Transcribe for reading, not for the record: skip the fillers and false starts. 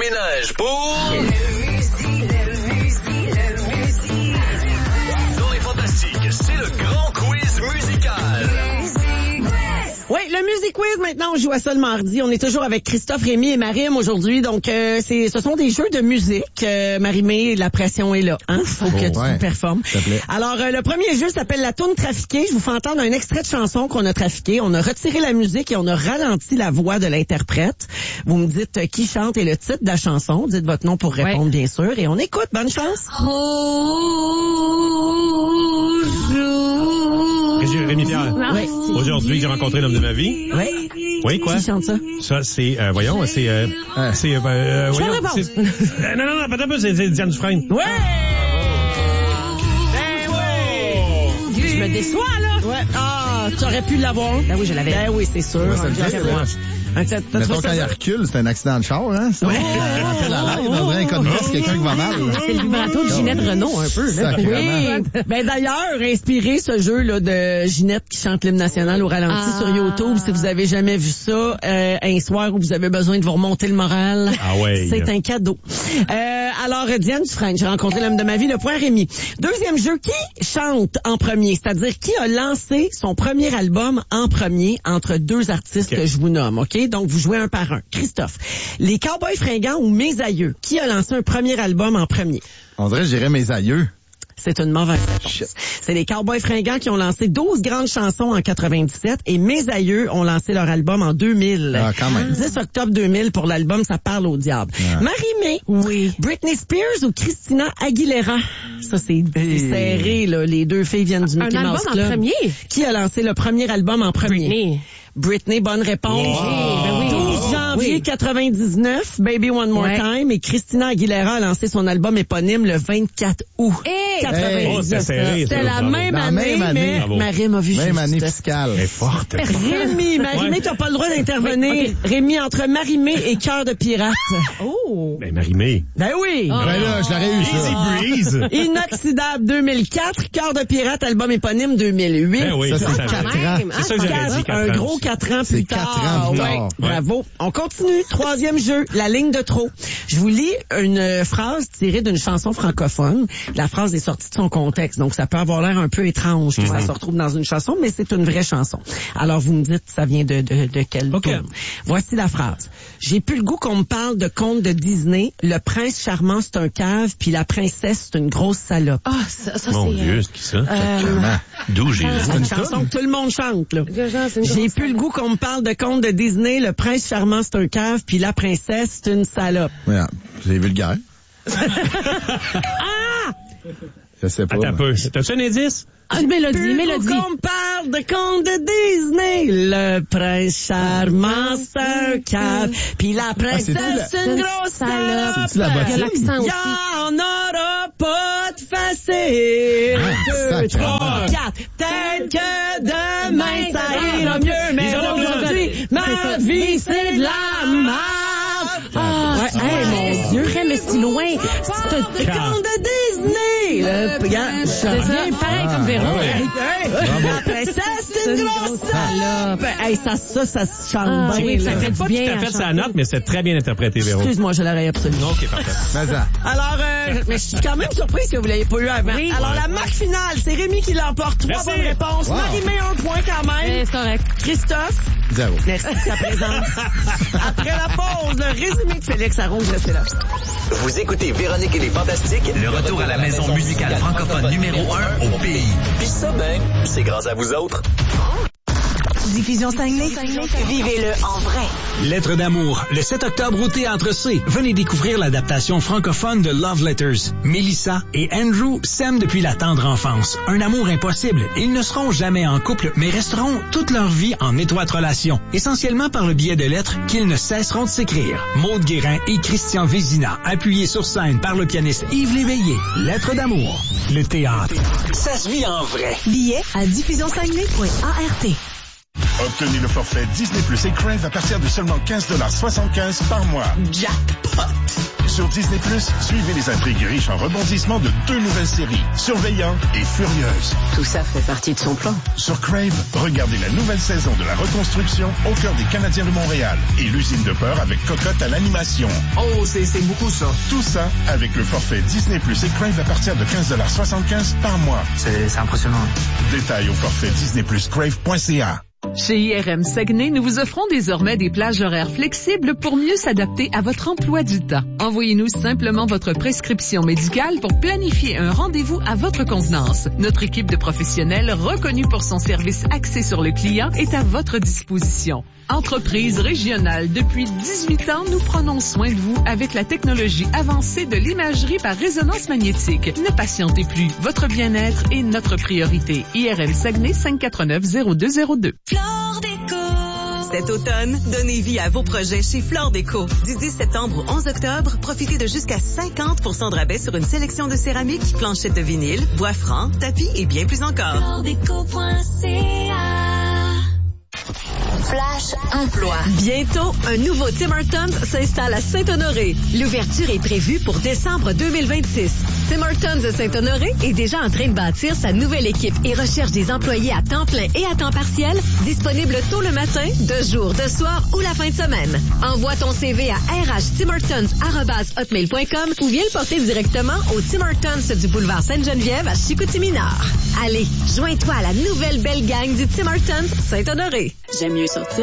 ménage pour... Dans les Fantastiques, c'est le grand quiz musical. Oui, le Music Quiz, maintenant, on joue à ça le mardi. On est toujours avec Christophe, Rémi et Marim aujourd'hui. Donc, ce sont des jeux de musique. Marimé, la pression est là. Hein? Faut que tu performes. Alors, le premier jeu s'appelle la toune trafiquée. Je vous fais entendre un extrait de chanson qu'on a trafiqué. On a retiré la musique et on a ralenti la voix de l'interprète. Vous me dites qui chante et le titre de la chanson. Dites votre nom pour répondre, bien sûr. Et on écoute. Bonne chance. Rémi Pierre. Oui. Aujourd'hui, j'ai rencontré l'homme de ma vie. Oui. Oui, quoi? Qui chante ça? Ça, c'est, voyons, c'est, non, pas un peu, c'est Diane Dufresne. Ouais! Ben oui! Je me déçois, là. Ouais. Ah, tu aurais pu l'avoir. Ben oui, je l'avais. Ben oui, c'est sûr. Mettons, quand il recule, c'est un accident de char, hein? C'est à l'aide, on dirait un cas de mort, quelqu'un qui va mal. C'est le vibrato de Ginette Renault, un peu. Oui. Ben d'ailleurs, inspiré ce jeu-là de Ginette qui chante l'hymne national au ralenti sur YouTube. Si vous avez jamais vu ça, un soir où vous avez besoin de vous remonter le moral, c'est un cadeau. Alors, Diane Dufresne, j'ai rencontré l'homme de ma vie, le point Rémi. Deuxième jeu, qui chante en premier? C'est-à-dire, qui a lancé son premier album en premier entre deux artistes que je vous nomme, OK? Donc, vous jouez un par un. Christophe, les Cowboys Fringants ou Mes Aïeux? Qui a lancé un premier album en premier? On dirait, je dirais Mes Aïeux. C'est une mauvaise réponse. C'est les Cowboys Fringants qui ont lancé 12 grandes chansons en 97 et Mes Aïeux ont lancé leur album en 2000. Ah, quand même. 10 octobre 2000 pour l'album Ça parle au diable. Ah. Marie-Mé, oui. Britney Spears ou Christina Aguilera? Ça, c'est serré, là. Les deux filles viennent du Mickey Mouse Club. Un album en premier? Qui a lancé le premier album en premier? Britney, bonne réponse. Wow. 12 janvier 99, Baby One More Time. Et Christina Aguilera a lancé son album éponyme le 24 août 99. C'était la même année, mais Marie m'a vu même année fiscale. Elle est forte. Rémi, Marie-Mé, t'as pas le droit d'intervenir. Okay. Rémi, entre Marie-Mé et Cœur de pirate. Oh! Ben, Marie-Mé. Ben oui. Ben là, je l'aurais eu, ça. Easy breeze. Inoxydable 2004, Cœur de pirate, album éponyme 2008. Ben oui, ça, c'est 4 ans. C'est ça que j'avais dit, 4 ans. Un gros 4 ans plus tard. 4 ans plus tard. Ouais. Bravo. On continue. Troisième jeu, la ligne de trop. Je vous lis une phrase tirée d'une chanson francophone. La phrase est sortie de son contexte, donc ça peut avoir l'air un peu étrange que ça se retrouve dans une chanson, mais c'est une vraie chanson. Alors vous me dites, ça vient de quel tourne. Voici la phrase. J'ai plus le goût qu'on me parle de contes de Disney. Le prince charmant, c'est un cave, puis la princesse, c'est une grosse salope. Ah, ça Mon c'est... Dieu, c'est qui ça? D'où j'ai C'est une chanson que tout le monde chante, là. J'ai plus le goût qu'on me parle de contes de Disney. Le prince charmant, c'est un cave, puis la princesse, c'est une salope. Ouais, c'est vulgaire. Ah! Je sais pas. Attends un peu. T'as-tu un indice? Une mélodie. Qu'on me parle de contes de Disney. Le prince charmant, c'est un cave. Puis la princesse, c'est une grosse salope. C'est-tu la bottine? Il y en aura pas de facile. 2, 3, 4. Peut-être que demain, ça ira mieux. Mais aujourd'hui, ma vie, c'est de la merde. Mon Dieu, mais si loin. C'est un conte de Disney. Regarde, c'est bien pareil comme Véro. La princesse, c'est une grosse salope. Hey, ça se chante bien. Oui, ça fait Pas bien. tout à fait sa note, mais c'est très bien interprété, Véro. Excuse-moi, je l'aurais absolument. OK, parfait. Alors, mais je suis quand même surprise que vous l'ayez pas eu avant. Oui. Alors, la marque finale, c'est Rémi qui l'emporte. 3 bonnes réponses. Wow. Marie-Mé, 1 point quand même. C'est correct. Christophe. 0. Merci de ta présence. Après la pause, le résumé de Félix Arronde, restez là. Vous écoutez Véronique et les Fantastiques, le retour à la maison musicale francophone numéro 1 au pays. Puis ça, ben, c'est grâce à vous autres. Diffusion Saguenay. Vivez-le en vrai. Lettres d'amour, le 7 octobre au Théâtre C. Venez découvrir l'adaptation francophone de Love Letters. Melissa et Andrew s'aiment depuis la tendre enfance. Un amour impossible. Ils ne seront jamais en couple, mais resteront toute leur vie en étroite relation. Essentiellement par le biais de lettres qu'ils ne cesseront de s'écrire. Maude Guérin et Christian Vézina, appuyés sur scène par le pianiste Yves Léveillé. Lettres d'amour. Le théâtre. Ça se vit en vrai. Billets à diffusionsaguenay.art. Obtenez le forfait Disney Plus et Crave à partir de seulement $15.75 par mois. Jackpot! Sur Disney+, suivez les intrigues riches en rebondissements de 2 nouvelles séries, Surveillant et Furieuse. Tout ça fait partie de son plan. Sur Crave, regardez la nouvelle saison de la reconstruction au cœur des Canadiens de Montréal et l'usine de peur avec Cocotte à l'animation. Oh, c'est beaucoup ça. Tout ça avec le forfait Disney+ et Crave à partir de 15,75 $ par mois. C'est impressionnant. Détails au forfait disneypluscrave.ca. Chez IRM Saguenay, nous vous offrons désormais des plages horaires flexibles pour mieux s'adapter à votre emploi du temps. Envoyez-nous simplement votre prescription médicale pour planifier un rendez-vous à votre convenance. Notre équipe de professionnels reconnus pour son service axé sur le client est à votre disposition. Entreprise régionale, depuis 18 ans, nous prenons soin de vous avec la technologie avancée de l'imagerie par résonance magnétique. Ne patientez plus, votre bien-être est notre priorité. IRM Saguenay 549-0202. Cet automne, donnez vie à vos projets chez Flore Déco. Du 10 septembre au 11 octobre, profitez de jusqu'à 50% de rabais sur une sélection de céramique, planchettes de vinyle, bois franc, tapis et bien plus encore. FloreDéco.ca. Flash Emploi. Bientôt, un nouveau Tim Hortons s'installe à Saint-Honoré. L'ouverture est prévue pour décembre 2026. Tim Hortons de Saint-Honoré est déjà en train de bâtir sa nouvelle équipe et recherche des employés à temps plein et à temps partiel, disponibles tôt le matin, de jour, de soir ou la fin de semaine. Envoie ton CV à rhtimhortons@hotmail.com ou viens le porter directement au Tim Hortons du boulevard Sainte-Geneviève à Chicoutimi-Nord. Allez, joins-toi à la nouvelle belle gang du Tim Hortons Saint-Honoré. J'aime mieux sortir